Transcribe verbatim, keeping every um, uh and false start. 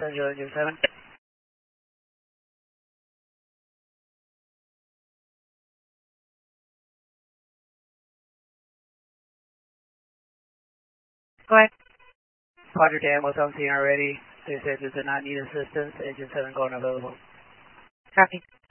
Central Engine seven. Go ahead. Roger, Dan, what's on scene already? They said does not need assistance. Engine seven going available. Copy.